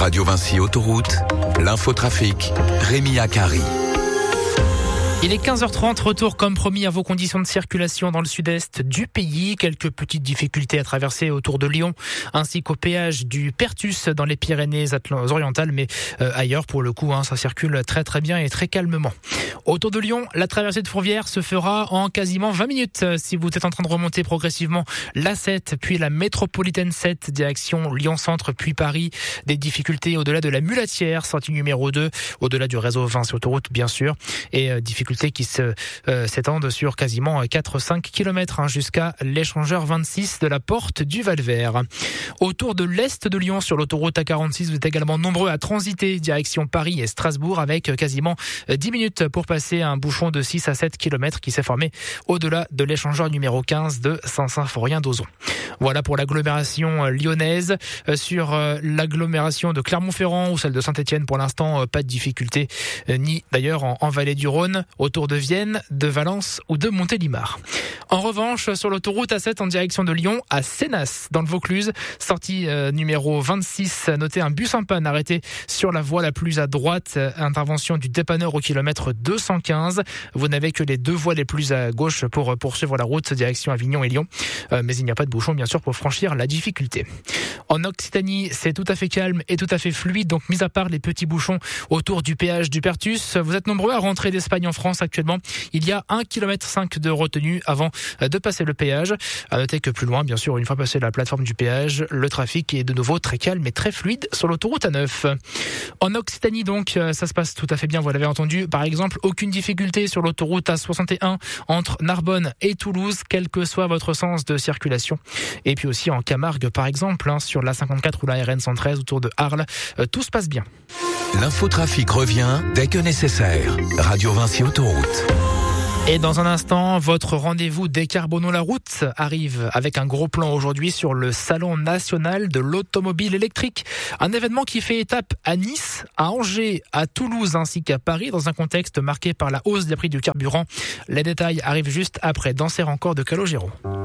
Radio Vinci Autoroute, l'infotrafic, Rémi Akari. Il est 15h30, retour comme promis à vos conditions de circulation dans le sud-est du pays. Quelques petites difficultés à traverser autour de Lyon, ainsi qu'au péage du Pertus dans les Pyrénées-Orientales, mais ailleurs pour le coup, ça circule très très bien et très calmement. Autour de Lyon, la traversée de Fourvière se fera en quasiment 20 minutes. Si vous êtes en train de remonter progressivement la 7, puis la métropolitaine 7, direction Lyon-Centre, puis Paris. Des difficultés au-delà de la Mulatière, sortie numéro 2, au-delà du réseau Vinci Autoroute, bien sûr, et difficultés qui s'étendent sur quasiment 4-5 km jusqu'à l'échangeur 26 de la porte du Val-Vert. Autour de l'est de Lyon, sur l'autoroute A46, vous êtes également nombreux à transiter direction Paris et Strasbourg avec quasiment 10 minutes pour passer un bouchon de 6 à 7 km qui s'est formé au-delà de l'échangeur numéro 15 de Saint-Symphorien-d'Ozon. Voilà pour l'agglomération lyonnaise. Sur l'agglomération de Clermont-Ferrand ou celle de Saint-Étienne, pour l'instant, pas de difficulté, ni d'ailleurs en vallée du Rhône, autour de Vienne, de Valence ou de Montélimar. En revanche, sur l'autoroute A7 en direction de Lyon, à Sénas, dans le Vaucluse, sortie numéro 26, notez un bus en panne arrêté sur la voie la plus à droite, intervention du dépanneur au kilomètre 215. Vous n'avez que les deux voies les plus à gauche pour poursuivre la route direction Avignon et Lyon, mais il n'y a pas de bouchon bien sûr pour franchir la difficulté. En Occitanie, c'est tout à fait calme et tout à fait fluide, donc mis à part les petits bouchons autour du péage du Pertus, vous êtes nombreux à rentrer d'Espagne en France actuellement. Il y a 1,5 km de retenue avant de passer le péage. À noter que plus loin, bien sûr, une fois passé la plateforme du péage, le trafic est de nouveau très calme et très fluide sur l'autoroute A9. En Occitanie donc, ça se passe tout à fait bien, vous l'avez entendu. Par exemple, aucune difficulté sur l'autoroute A61 entre Narbonne et Toulouse, quel que soit votre sens de circulation. Et puis aussi en Camargue, par exemple, sur l'A54 ou la RN 113 autour de Arles, tout se passe bien. L'infotrafic revient dès que nécessaire. Radio Vinci Autoroute. Et dans un instant, votre rendez-vous Décarbonons la route arrive avec un gros plan aujourd'hui sur le Salon national de l'automobile électrique. Un événement qui fait étape à Nice, à Angers, à Toulouse ainsi qu'à Paris dans un contexte marqué par la hausse des prix du carburant. Les détails arrivent juste après Danser encore de Calogero.